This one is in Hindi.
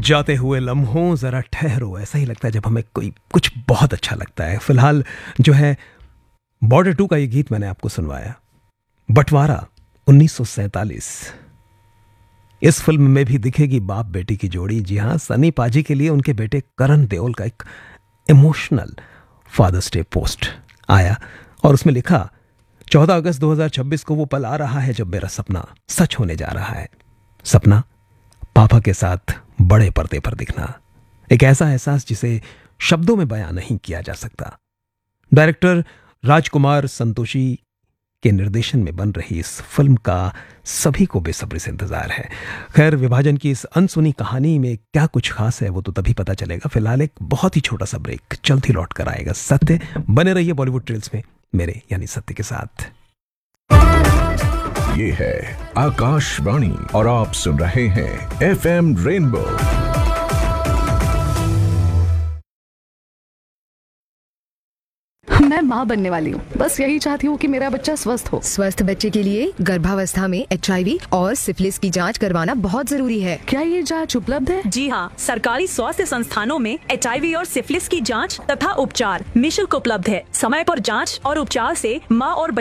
जाते हुए लम्हों जरा ठहरो, ऐसा ही लगता है जब हमें कोई कुछ बहुत अच्छा लगता है। फिलहाल जो है बॉर्डर 2 का ये गीत मैंने आपको सुनवाया, बंटवारा 1947। इस फिल्म में भी दिखेगी बाप बेटी की जोड़ी। जी हां, सनी पाजी के लिए उनके बेटे करण देओल का एक इमोशनल फादर्स डे पोस्ट आया और उसमें लिखा 14 अगस्त 2026 को वो पल आ रहा है जब मेरा सपना सच होने जा रहा है। सपना पापा के साथ बड़े पर्दे पर दिखना, एक ऐसा एहसास जिसे शब्दों में बयां नहीं किया जा सकता। डायरेक्टर राजकुमार संतोषी के निर्देशन में बन रही इस फिल्म का सभी को बेसब्री से इंतजार है। खैर, विभाजन की इस अनसुनी कहानी में क्या कुछ खास है वो तो तभी पता चलेगा। फिलहाल एक बहुत ही छोटा सा ब्रेक, जल्दी लौट कर आएगा सत्य। बने रहिए बॉलीवुड ट्रेल्स में मेरे यानी सत्य के साथ। ये है आकाशवाणी और आप सुन रहे हैं FM रेनबो। मैं माँ बनने वाली हूँ, बस यही चाहती हूँ कि मेरा बच्चा स्वस्थ हो। स्वस्थ बच्चे के लिए गर्भावस्था में HIV और सिफिलिस की जांच करवाना बहुत जरूरी है। क्या ये जांच उपलब्ध है? जी हाँ, सरकारी स्वास्थ्य संस्थानों में HIV और सिफिलिस की जांच तथा उपचार निःशुल्क उपलब्ध है। समय पर जांच और उपचार से माँ और